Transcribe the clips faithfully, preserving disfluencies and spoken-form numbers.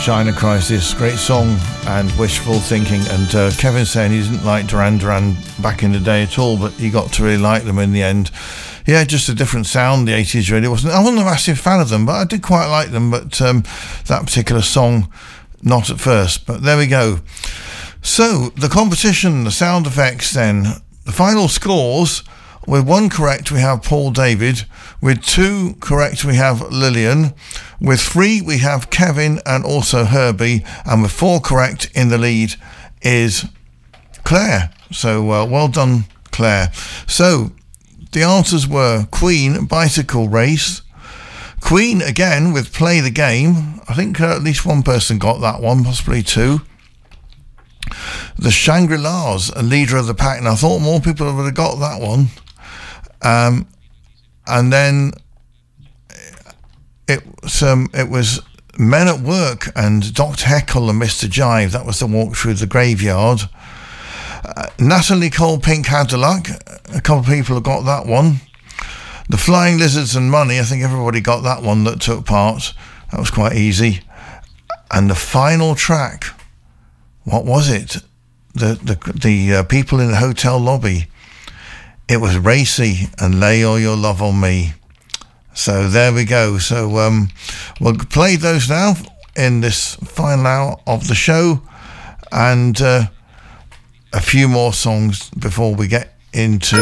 China Crisis, great song and wishful thinking. And uh, Kevin saying he didn't like Duran Duran back in the day at all, but he got to really like them in the end. Yeah, just a different sound, the eighties really wasn't. I wasn't a massive fan of them, but I did quite like them. But um, that particular song, not at first. But there we go. So the competition, the sound effects then. The final scores, with one correct we have Paul David, with two correct we have Lillian, with three we have Kevin and also Herbie, and with four correct in the lead is Claire. So uh, well done, Claire. So the answers were Queen, Bicycle Race, Queen again with Play the Game. I think uh, at least one person got that one, possibly two. The Shangri-Las, a Leader of the Pack, and I thought more people would have got that one. Um, and then it was, um, it was Men at Work and Doctor Heckle and Mister Jive. That was the walk through the graveyard. Uh, Natalie Cole, Pink Cadillac. A couple of people have got that one. The Flying Lizards and Money. I think everybody got that one that took part. That was quite easy. And the final track, what was it? The the the uh, people in the hotel lobby. It was Racy and Lay All Your Love on Me. So there we go. So um, we'll play those now in this final hour of the show, and uh, a few more songs before we get into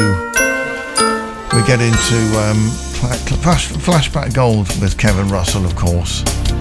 we get into um, Flashback Gold with Kevin Russell, of course.